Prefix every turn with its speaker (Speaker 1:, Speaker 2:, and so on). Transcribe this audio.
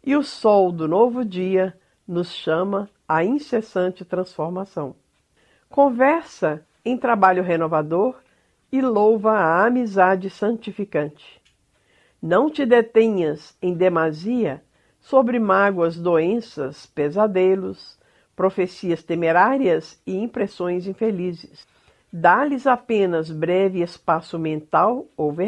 Speaker 1: E o sol do novo dia nos chama à incessante transformação. Conversa em trabalho renovador e louva a amizade santificante. Não te detenhas em demasia sobre mágoas, doenças, pesadelos, profecias temerárias e impressões infelizes. Dá-lhes apenas breve espaço mental ou verbal.